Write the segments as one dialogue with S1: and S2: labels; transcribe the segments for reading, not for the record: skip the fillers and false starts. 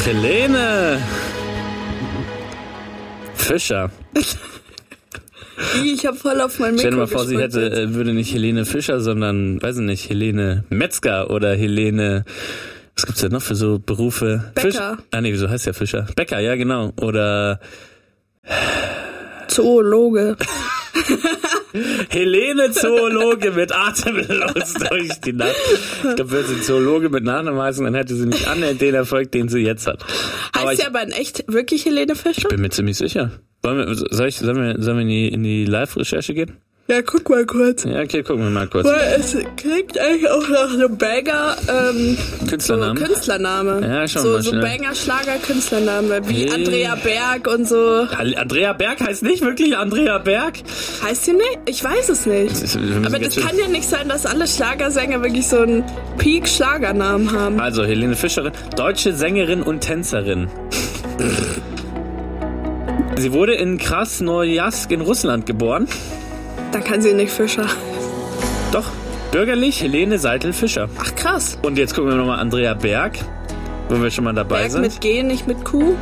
S1: Helene Fischer.
S2: Ich habe voll auf mein Mikro
S1: Stell dir mal vor, sie würde nicht Helene Fischer, sondern, weiß ich nicht, Helene Metzger oder Helene, was gibt's denn noch für so Berufe?
S2: Bäcker.
S1: Wieso heißt ja Fischer? Bäcker, ja genau. Oder
S2: Zoologe.
S1: Helene Zoologe mit atemlos durch die Nacht. Ich glaube, wenn sie Zoologe mit Nachnamen heißen, dann hätte sie nicht annähernd den Erfolg, den sie jetzt hat.
S2: Heißt sie aber in echt wirklich Helene Fischer?
S1: Ich bin mir ziemlich sicher. Sollen wir in die Live-Recherche gehen?
S2: Ja, guck mal kurz.
S1: Ja, okay, gucken wir mal kurz.
S2: Weil es klingt eigentlich auch nach einem Banger
S1: Künstlername.
S2: So Künstlername.
S1: Ja, schon mal
S2: so
S1: schnell.
S2: Banger-Schlager-Künstlername, wie Andrea Berg und so.
S1: Andrea Berg heißt nicht wirklich Andrea Berg?
S2: Heißt sie nicht? Ich weiß es nicht. Aber das kann ja nicht sein, dass alle Schlagersänger wirklich so einen Peak-Schlagernamen haben.
S1: Also, Helene Fischerin, deutsche Sängerin und Tänzerin. Sie wurde in Krasnojarsk in Russland geboren.
S2: Da kann sie nicht Fischer.
S1: Doch, bürgerlich Helene Seitel-Fischer.
S2: Ach krass.
S1: Und jetzt gucken wir nochmal Andrea Berg, wo wir schon mal dabei
S2: Berg
S1: sind.
S2: mit G, nicht mit Q.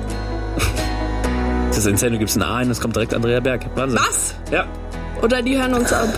S1: Das ist insane, du gibst ein A ein, es kommt direkt Andrea Berg. Wahnsinn.
S2: Was?
S1: Ja.
S2: Oder die hören uns ab.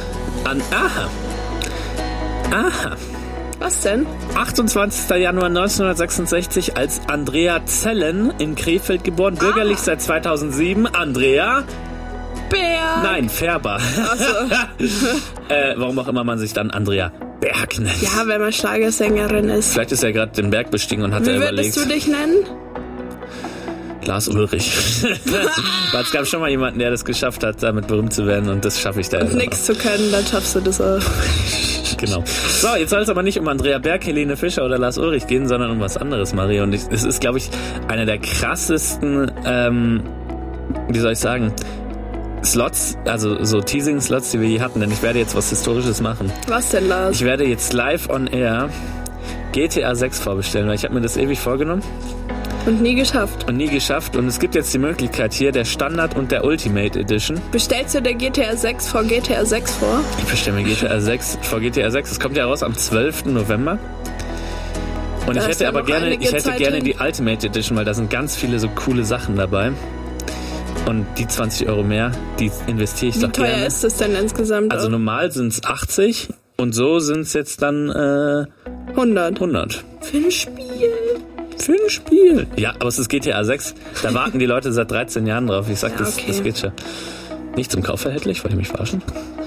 S1: Aha.
S2: Was denn?
S1: 28. Januar 1966 als Andrea Zellen in Krefeld geboren. Bürgerlich seit 2007. Andrea...
S2: Berg.
S1: Nein, Färber.
S2: Ach so.
S1: Warum auch immer man sich dann Andrea Berg nennt.
S2: Ja, wenn man Schlagersängerin ist.
S1: Vielleicht ist er gerade den Berg bestiegen und hat
S2: Wie
S1: er überlegt.
S2: würdest du dich nennen?
S1: Lars Ulrich. Weil es gab schon mal jemanden, der das geschafft hat, damit berühmt zu werden, und das schaffe ich da.
S2: Und nichts zu können, dann schaffst du das auch.
S1: Genau. So, jetzt soll es aber nicht um Andrea Berg, Helene Fischer oder Lars Ulrich gehen, sondern um was anderes, Maria. Und es ist, glaube ich, einer der krassesten, wie soll ich sagen, Slots, also so Teasing-Slots, die wir je hatten, denn ich werde jetzt was Historisches machen.
S2: Was denn, Lars?
S1: Ich werde jetzt live on air GTA 6 vorbestellen, weil ich habe mir das ewig vorgenommen.
S2: Und nie geschafft.
S1: Und es gibt jetzt die Möglichkeit hier, der Standard und der Ultimate Edition.
S2: Bestellst du der GTA 6 vor GTA 6 vor?
S1: Ich bestelle mir GTA 6 vor GTA 6. Das kommt ja raus am 12. November. Und ich hätte aber gerne die Ultimate Edition, weil da sind ganz viele so coole Sachen dabei. Und die 20 € mehr, die investiere ich doch gerne.
S2: Wie teuer ist das denn insgesamt?
S1: Also normal sind es 80 und so sind es jetzt dann
S2: 100. Für ein Spiel.
S1: Ja, aber es ist GTA 6. Da warten die Leute seit 13 Jahren drauf. Ich sag,
S2: ja,
S1: das geht schon. Nicht zum Kauf erhältlich? Wollt ihr mich verarschen?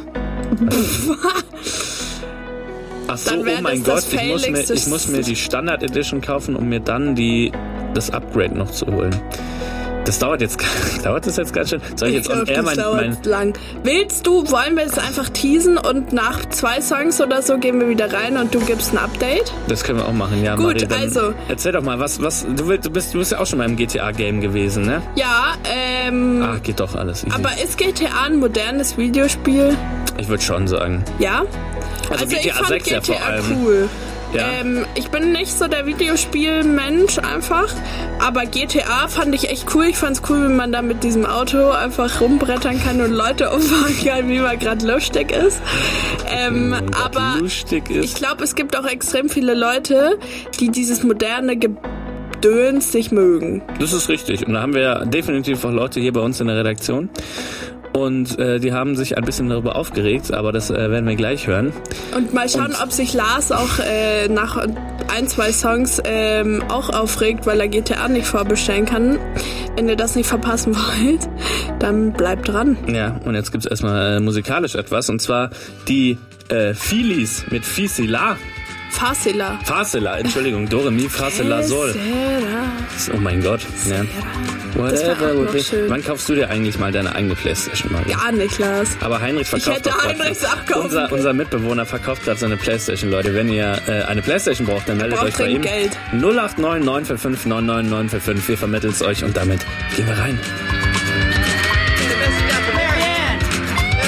S1: Ach so, oh mein Gott, ich muss mir die Standard Edition kaufen, um mir dann das Upgrade noch zu holen. Das dauert das jetzt ganz schön? Soll ich jetzt on air
S2: lang. Wollen wir jetzt einfach teasen und nach 2 Songs oder so gehen wir wieder rein und du gibst ein Update?
S1: Das können wir auch machen, ja.
S2: Gut,
S1: Marie,
S2: also.
S1: Erzähl doch mal, du bist ja auch schon mal im GTA-Game gewesen, ne?
S2: Ja,
S1: geht doch alles easy.
S2: Aber ist GTA ein modernes Videospiel?
S1: Ich würde schon sagen.
S2: Ja?
S1: Also GTA
S2: ich fand
S1: 6
S2: GTA
S1: ja vor allem.
S2: Cool.
S1: Ja.
S2: Ich bin nicht so der Videospielmensch einfach, aber GTA fand ich echt cool. Ich fand's cool, wenn man da mit diesem Auto einfach rumbrettern kann und Leute umfahren kann, wie man gerade lustig ist. Aber ich glaube, es gibt auch extrem viele Leute, die dieses moderne Gedöns nicht mögen.
S1: Das ist richtig. Und da haben wir ja definitiv auch Leute hier bei uns in der Redaktion. Und die haben sich ein bisschen darüber aufgeregt, aber das werden wir gleich hören. Und mal
S2: schauen, ob sich Lars auch nach 1, 2 Songs auch aufregt, weil er GTA nicht vorbestellen kann. Wenn ihr das nicht verpassen wollt, dann bleibt dran.
S1: Ja, und jetzt gibt's erstmal musikalisch etwas, und zwar die Filis mit Fisila. Fasela, Entschuldigung, Dore Mi, Fasela, Sol. Oh mein Gott. Ja. Whatever. Wann kaufst du dir eigentlich mal deine eigene Playstation? Mal?
S2: Ja, nicht, Lars.
S1: Aber Heinrich verkauft unser Mitbewohner verkauft gerade seine Playstation, Leute. Wenn ihr eine Playstation braucht, dann meldet euch bei ihm.
S2: Geld.
S1: 089 945 99945. Wir vermitteln es euch und damit gehen wir rein.